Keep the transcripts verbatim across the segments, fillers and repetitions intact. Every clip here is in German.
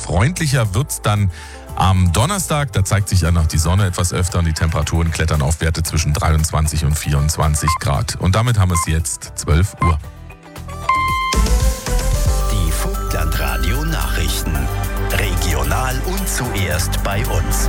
Freundlicher wird's dann am Donnerstag. Da zeigt sich dann noch die Sonne etwas öfter und die Temperaturen klettern auf Werte zwischen dreiundzwanzig und vierundzwanzig Grad. Und damit haben wir es jetzt zwölf Uhr. Die Vogtlandradio Nachrichten. Regional und zuerst bei uns.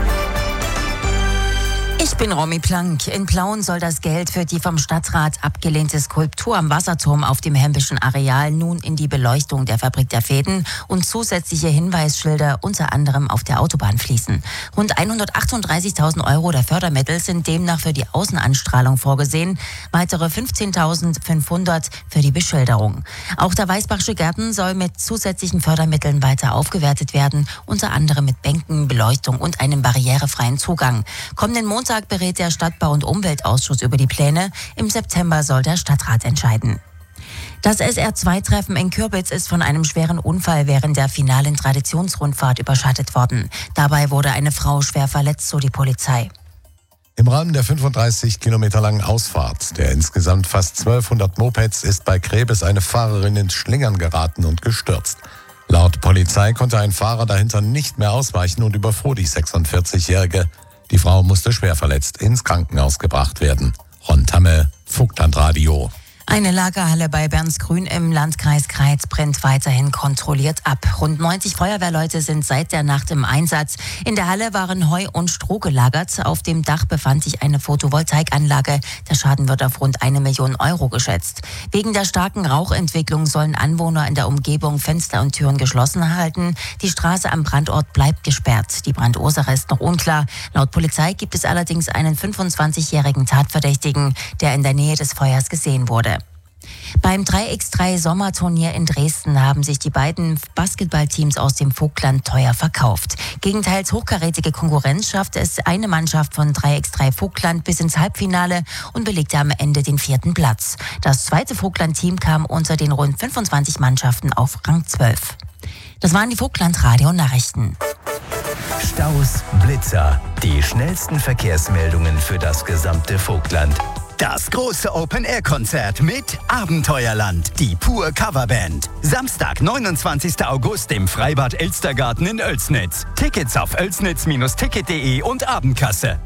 Ich bin Romy Plank. In Plauen soll das Geld für die vom Stadtrat abgelehnte Skulptur am Wasserturm auf dem Hempischen Areal nun in die Beleuchtung der Fabrik der Fäden und zusätzliche Hinweisschilder unter anderem auf der Autobahn fließen. Rund hundertachtunddreißigtausend Euro der Fördermittel sind demnach für die Außenanstrahlung vorgesehen, weitere fünfzehntausendfünfhundert für die Beschilderung. Auch der Weißbachsche Garten soll mit zusätzlichen Fördermitteln weiter aufgewertet werden, unter anderem mit Bänken, Beleuchtung und einem barrierefreien Zugang. Kommenden Montag berät der Stadtbau- und Umweltausschuss über die Pläne. Im September soll der Stadtrat entscheiden. Das S R zwei Treffen in Kürbitz ist von einem schweren Unfall während der finalen Traditionsrundfahrt überschattet worden. Dabei wurde eine Frau schwer verletzt, so die Polizei. Im Rahmen der fünfunddreißig Kilometer langen Ausfahrt der insgesamt fast zwölfhundert Mopeds ist bei Krebes eine Fahrerin ins Schlingern geraten und gestürzt. Laut Polizei konnte ein Fahrer dahinter nicht mehr ausweichen und überfuhr die sechsundvierzigjährige. Die Frau musste schwer verletzt ins Krankenhaus gebracht werden. Ron Tamme, Vogtlandradio. Eine Lagerhalle bei Bernsgrün im Landkreis Kreiz brennt weiterhin kontrolliert ab. Rund neunzig Feuerwehrleute sind seit der Nacht im Einsatz. In der Halle waren Heu und Stroh gelagert. Auf dem Dach befand sich eine Photovoltaikanlage. Der Schaden wird auf rund eine Million Euro geschätzt. Wegen der starken Rauchentwicklung sollen Anwohner in der Umgebung Fenster und Türen geschlossen halten. Die Straße am Brandort bleibt gesperrt. Die Brandursache ist noch unklar. Laut Polizei gibt es allerdings einen fünfundzwanzigjährigen Tatverdächtigen, der in der Nähe des Feuers gesehen wurde. Beim drei gegen drei Sommerturnier in Dresden haben sich die beiden Basketballteams aus dem Vogtland teuer verkauft. Gegen teils hochkarätige Konkurrenz schaffte es eine Mannschaft von drei gegen drei Vogtland bis ins Halbfinale und belegte am Ende den vierten Platz. Das zweite Vogtland-Team kam unter den rund fünfundzwanzig Mannschaften auf Rang zwölf. Das waren die Vogtland-Radio-Nachrichten. Staus, Blitzer, die schnellsten Verkehrsmeldungen für das gesamte Vogtland. Das große Open-Air-Konzert mit Abenteuerland, die Pur Coverband. Samstag, neunundzwanzigster August im Freibad Elstergarten in Oelsnitz. Tickets auf oelsnitz Bindestrich ticket punkt de und Abendkasse.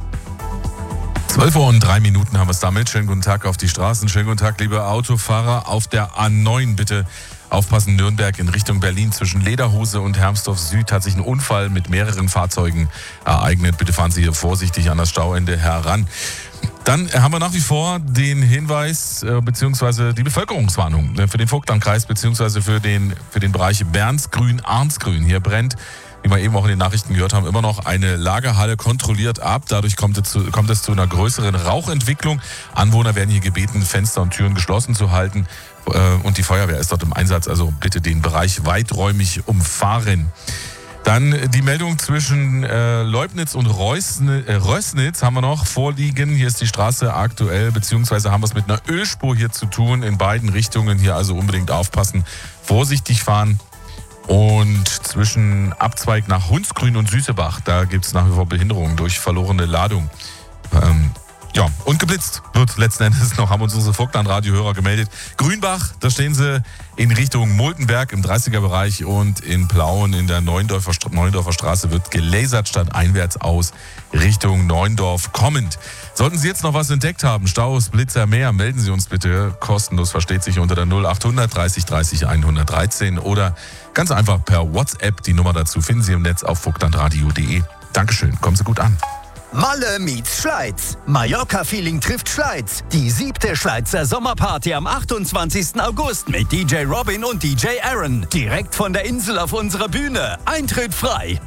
zwölf Uhr und drei Minuten haben wir es damit. Schönen guten Tag auf die Straßen. Schönen guten Tag, liebe Autofahrer. Auf der A neun bitte aufpassen, Nürnberg in Richtung Berlin. Zwischen Lederhose und Hermsdorf Süd hat sich ein Unfall mit mehreren Fahrzeugen ereignet. Bitte fahren Sie hier vorsichtig an das Stauende heran. Dann haben wir nach wie vor den Hinweis äh, bzw. die Bevölkerungswarnung äh, für den Vogtlandkreis bzw. für den, für den Bereich Bernsgrün-Arnsgrün. Hier brennt, wie wir eben auch in den Nachrichten gehört haben, immer noch eine Lagerhalle kontrolliert ab. Dadurch kommt es zu, kommt es zu einer größeren Rauchentwicklung. Anwohner werden hier gebeten, Fenster und Türen geschlossen zu halten. Äh, und die Feuerwehr ist dort im Einsatz. Also bitte den Bereich weiträumig umfahren. Dann die Meldung zwischen äh, Leubnitz und Reusn- äh, Rößnitz haben wir noch vorliegen. Hier ist die Straße aktuell, beziehungsweise haben wir es mit einer Ölspur hier zu tun, in beiden Richtungen. Hier also unbedingt aufpassen, vorsichtig fahren. Und zwischen Abzweig nach Hunsgrün und Süßebach, da gibt es nach wie vor Behinderungen durch verlorene Ladung. Ähm, Ja, und geblitzt wird letzten Endes noch, haben uns unsere Vogtland-Radio-Hörer gemeldet. Grünbach, da stehen sie in Richtung Multenberg im dreißiger-Bereich und in Plauen in der Neuendorfer, Neuendorfer Straße wird gelasert statt einwärts aus Richtung Neuendorf kommend. Sollten Sie jetzt noch was entdeckt haben, Staus, Blitzer, mehr, melden Sie uns bitte kostenlos, versteht sich, unter der null achthundert dreißig dreißig hundertdreizehn oder ganz einfach per WhatsApp. Die Nummer dazu finden Sie im Netz auf vogtlandradio punkt de. Dankeschön, kommen Sie gut an. Malle meets Schleiz. Mallorca-Feeling trifft Schleiz. Die siebte Schleizer Sommerparty am achtundzwanzigsten August mit D J Robin und D J Aaron. Direkt von der Insel auf unserer Bühne. Eintritt frei.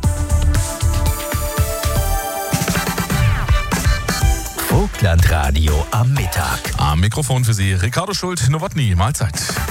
Vogtlandradio am Mittag. Am Mikrofon für Sie Ricardo Schult, Nowotny. Mahlzeit.